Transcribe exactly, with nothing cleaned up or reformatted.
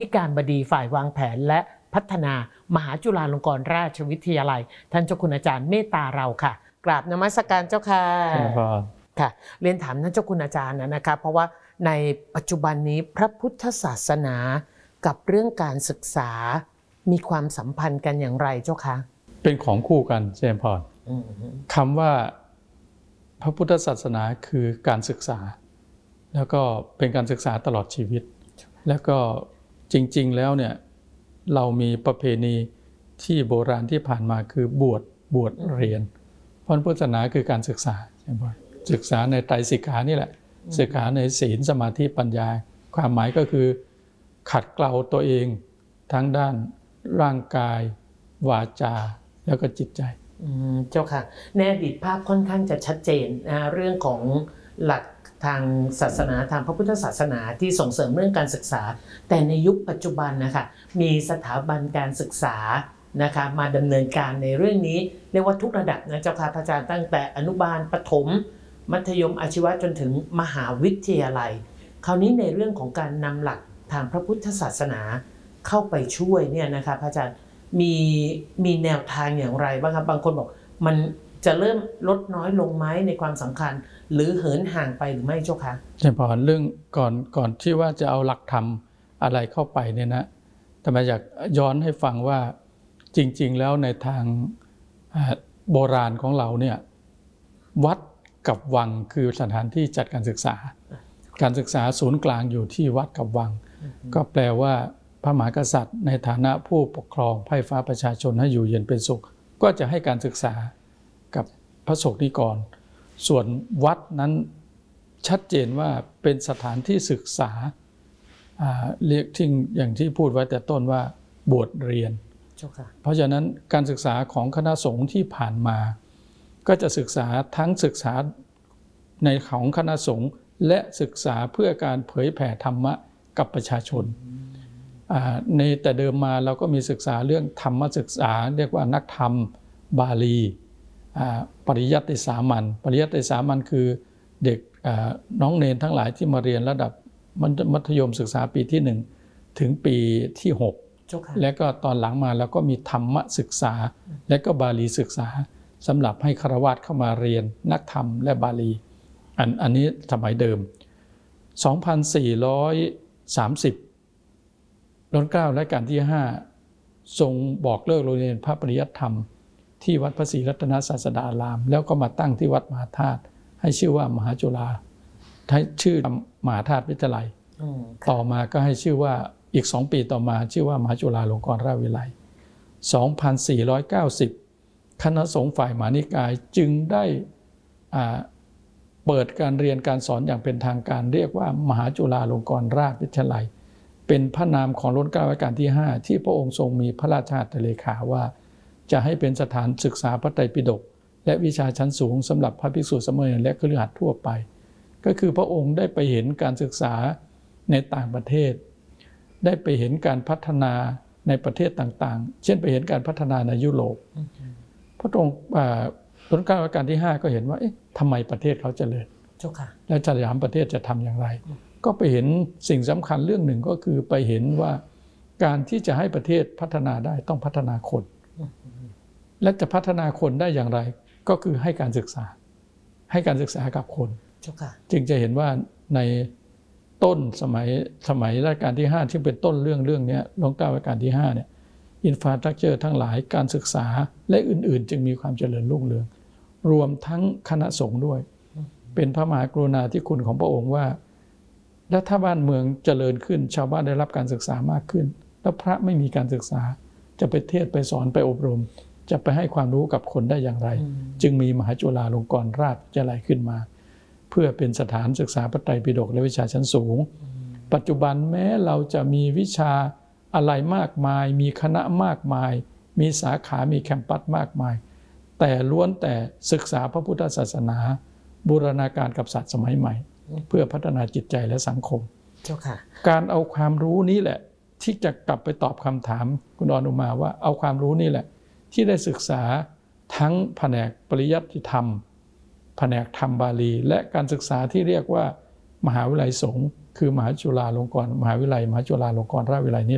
ธิการบดีฝ่ายวางแผนและพัฒนามหาจุฬาลงกรณราชวิทยาลัยท่านเจ้าคุณอาจารย์เมตตาเราค่ะกราบนมัสการเจ้าค่ะค่ะเรียนถามท่านเจ้าคุณอาจารย์นะครับเพราะว่าในปัจจุบันนี้พระพุทธศาสนากับเรื่องการศึกษามีความสัมพันธ์กันอย่างไรเจ้าคะเป็นของคู่กันเจมส์พรคำว่าพระพุทธศาสนาคือการศึกษาแล้วก็เป็นการศึกษาตลอดชีวิตแล้วก็จริงๆแล้วเนี่ยเรามีประเพณีที่โบราณที่ผ่านมาคือบวชบวชเรียนเพราะพุทธศาสนาคือการศึกษาใช่ไหมศึกษาในไตรสิกขานี่แหละศึกษาในศีลสมาธิปัญญาความหมายก็คือขัดเกลาตัวเองทั้งด้านร่างกายวาจาแล้วก็จิตใจเจ้าค่ะในอดีตภาพค่อนข้างจะชัดเจนนะเรื่องของหลักทางศาสนาทางพระพุทธศาสนาที่ส่งเสริมเรื่องการศึกษาแต่ในยุคปัจจุบันนะคะมีสถาบันการศึกษานะคะมาดำเนินการในเรื่องนี้เรียกว่าทุกระดับนะเจ้าค่ะพระอาจารย์ตั้งแต่อนุบาลประถมมัธยมอาชีวะจนถึงมหาวิทยาลัยคราวนี้ในเรื่องของการนำหลักทางพระพุทธศาสนาเข้าไปช่วยเนี่ยนะคะพระอาจารย์มีมีแนวทางอย่างไรบ้างครับบางคนบอกมันจะเริ่มลดน้อยลงไหมในความสำคัญหรือเหินห่างไปหรือไม่เจ้าคะใช่พอเรื่องก่อนก่อนที่ว่าจะเอาหลักธรรมอะไรเข้าไปเนี่ยนะแต่มาอยากย้อนให้ฟังว่าจริงๆแล้วในทางโบราณของเราเนี่ยวัดกับวังคือสถานที่จัดการศึกษาการศึกษาศูนย์กลางอยู่ที่วัดกับวังก็แปลว่าพระมหากษัตริย์ในฐานะผู้ปกครองไพร่ฟ้าประชาชนให้อยู่เย็นเป็นสุขก็จะให้การศึกษากับพระสงฆ์นิกรส่วนวัดนั้นชัดเจนว่าเป็นสถานที่ศึกษาเรียกที่อย่างที่พูดไว้แต่ต้นว่าบวชเรียนเพราะฉะนั้นการศึกษาของคณะสงฆ์ที่ผ่านมาก็จะศึกษาทั้งศึกษาในของคณะสงฆ์และศึกษาเพื่อการเผยแผ่ธรรมะกับประชาชนในแต่เดิมมาเราก็มีศึกษาเรื่องธรรมศึกษาเรียกว่านักธรรมบาลีปริยัติสามัญปริยัติสามัญคือเด็กน้องเนรทั้งหลายที่มาเรียนระดับมัธยมศึกษาปีที่หนึ่งถึงปีที่หกและก็ตอนหลังมาแล้วก็มีธรรมศึกษาและก็บาลีศึกษาสำหรับให้ฆราวาสเข้ามาเรียนนักธรรมและบาลีอันอันนี้สมัยเดิมสองพันสี่ร้อยสามสิบรัชกาลที่เก้ารัชกาลที่ห้าทรงบอกเลิกโรงเรียนพระปริยัติธรรมที่วัดพระศรีรัตนศาสดารามแล้วก็มาตั้งที่วัดมหาธาตุให้ชื่อว่ามหาจุฬาให้ชื่อมหาธาตุวิทยาลัยต่อมาก็ให้ชื่อว่าอีกสองปีต่อมาชื่อว่ามหาจุฬาลงกรณราชวิทยาลัยสองพันสี่ร้อยเก้าสิบคณะสงฆ์ฝ่ายมหานิกายจึงได้เปิดการเรียนการสอนอย่างเป็นทางการเรียกว่ามหาจุฬาลงกรณราชวิทยาลัยเป็นพระนามของรัชกาลรัชกาลที่ห้าที่พระองค์ทรงมีพระราชหัตถเลขาว่าจะให้เป็นสถานศึกษาพระไตรปิฎกและวิชาชั้นสูงสำหรับพระภิกษุสามเณรและคฤหัสถ์ทั่วไปก็คือพระองค์ได้ไปเห็นการศึกษาในต่างประเทศได้ไปเห็นการพัฒนาในประเทศต่างๆเช่นไปเห็นการพัฒนาในยุโรปพระองค์รัชกาลรัชกาลที่ห้าก็เห็นว่าเอ๊ะทำไมประเทศเขาเจริญและสยามประเทศจะทำอย่างไรก็ไปเห็นสิ่งสำคัญเรื่องหนึ่งก็คือไปเห็นว่าการที่จะให้ประเทศพัฒนาได้ต้องพัฒนาคนและจะพัฒนาคนได้อย่างไรก็คือให้การศึกษาให้การศึกษากับคนจึงจะเห็นว่าในต้นสมัยสมัยรัชกาลที่ห้าที่เป็นต้นเรื่องเรื่องนี้รัชกาลรัชกาลที่ห้าเนี่ยอินฟราสตรัคเจอร์ทั้งหลายการศึกษาและอื่นๆจึงมีความเจริญรุ่งเรืองรวมทั้งคณะสงฆ์ด้วยเป็นพระมหากรุณาธิคุณของพระองค์ว่าและถ้าบ้านเมืองเจริญขึ้นชาวบ้านได้รับการศึกษามากขึ้นแล้วพระไม่มีการศึกษาจะไปเทศไปสอนไปอบรมจะไปให้ความรู้กับคนได้อย่างไรจึงมีมหาจุฬาลงกรณราชวิทยาลัยขึ้นมาเพื่อเป็นสถานศึกษาพระไตรปิฎกและวิชาชั้นสูงปัจจุบันแม้เราจะมีวิชาอะไรมากมายมีคณะมากมายมีสาขามีแคมปัสมากมายแต่ล้วนแต่ศึกษาพระพุทธศาสนาบูรณาการกับศาสตร์สมัยใหม่เพื่อพัฒนาจิตใจและสังคมการเอาความรู้นี้แหละที่จะกลับไปตอบคำถามคุณอนุมาว่าเอาความรู้นี่แหละที่ได้ศึกษาทั้งแผนกปริยัติธรรมแผนกธรรมบาลีและการศึกษาที่เรียกว่ามหาวิทยาลัยสงฆ์คือมหาจุฬาลงกรณ์มหาวิทยาลัยมหาจุฬาลงกรณราชวิทยาลัยนี้